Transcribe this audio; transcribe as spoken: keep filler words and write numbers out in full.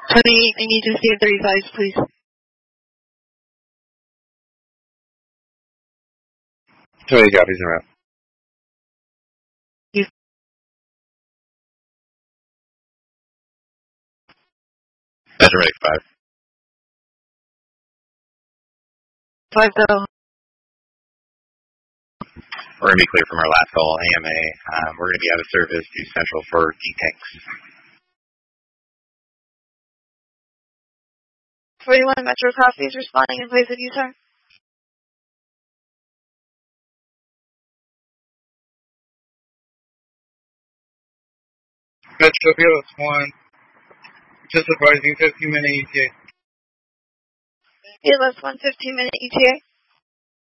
twenty-eight, I need to see thirty-five, please. twenty-eight copies in a row. You. That's right, five. Five, go. We're going to be clear from our last call, A M A. Um, we're going to be out of service to Central for D-Tanks. forty-one Metro Coffees responding in place of you, sir. Metro P L S one. Just advising fifteen minute E T A. P L S one, fifteen minute E T A.